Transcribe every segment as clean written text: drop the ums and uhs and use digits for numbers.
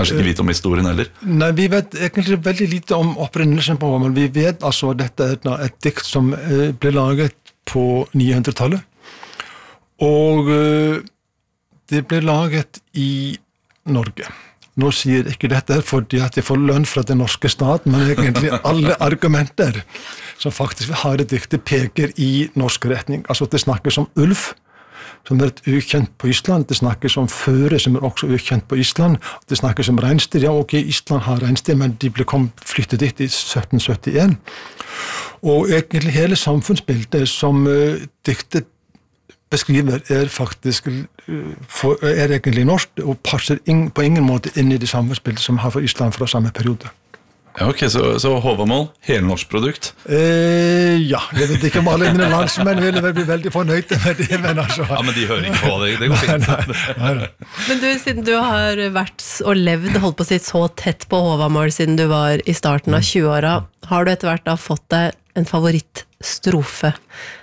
kanskje ikke vite om historien heller. Nei, vi vet egentlig veldig lite om opprinnelsen på Håvamål. Vi vet altså at dette er et dikt som ble laget på 900-tallet. Og det ble laget i Norge. Nå sier ikke dette fordi at jeg får lønn fra den norske stat, men egentlig alle argumenter som faktisk har det diktet peker i norsk retning. Altså det snakkes om ulv, som er et ukjent på Island. Det snakkes om føre, som er også ukjent på Island. Det snakkes om reinsdyr. Ja, ok, Island har reinsdyr, men de ble flyttet dit i 1771. Og egentlig hele samfunnsbildet som diktet beskriver er egentlig norsk og passer på ingen måte inn i det samfunnsbildet som har for Island fra samme periode. Ja, ok, så Håvamål, helnorsk produkt? Ja, jeg vet ikke om alle mine landsmenn ville bli veldig fornøyde med det, men altså... Ja, men de hører ikke på det, det går fint. Nei. Men du, siden du har vært og levd, holdt på å si så tett på Håvamål siden du var i starten av 20-åra, har du etter hvert da fått deg en favorittstrofe?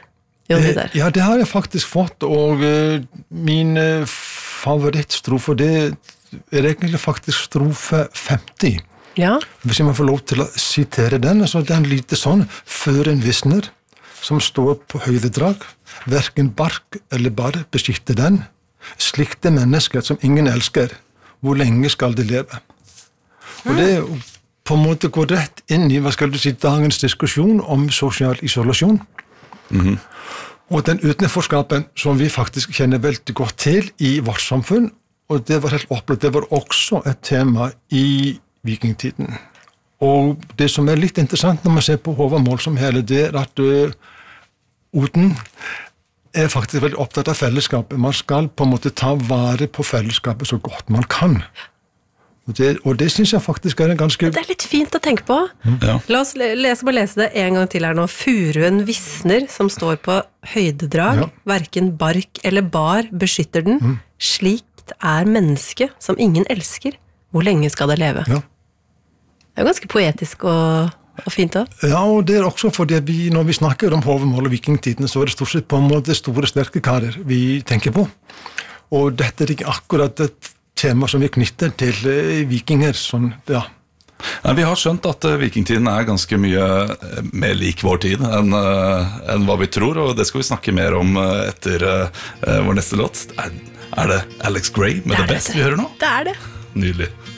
Ja, det har jeg faktisk fått, og min favorittstrofe, det er egentlig faktisk strofe 50. Ja. Hvis jeg må få lov til å sitere den, så den lyder sånn: Føren visner, som står på høydedrag, hverken bark eller bar beskytter den. Slikte mennesker som ingen elsker, hvor lenge skal de leve? Og det på en måte går rett inn i, hva skal du si, dagens diskusjon om sosial isolasjon. Mhm. Og den utenforskapen som vi faktisk kjenner veldig godt til i vårt samfunn, og det var helt opplevd, det var også et tema i vikingtiden. Og det som er litt interessant når man ser på Håvamål som hele, det er at Oden er faktisk veldig opptatt av fellesskapet. Man skal på en måte ta vare på fellesskapet så godt man kan. Og det synes jeg faktisk er en ganske... Det er litt fint å tenke på. Ja. La oss lese det en gang til her nå. Furuen visner, som står på høydedrag, hverken bark eller bar beskytter den. Slikt er menneske som ingen elsker. Hvor lenge skal det leve? Ja. Det er jo ganske poetisk og fint da. Ja, og det er også fordi når vi snakker om Håvamål og vikingtiden, så er det stort sett på en måte store, sterke karer vi tenker på. Og dette er ikke akkurat et tema som vi knytter til vikinger, sånn, ja. Nei, vi har skjønt at vikingtiden er ganske mye mer lik vår tid enn hva vi tror, og det skal vi snakke mer om etter vår neste låt. Er det Alex Gray med The Best vi hører nå? Det er det. Nydelig.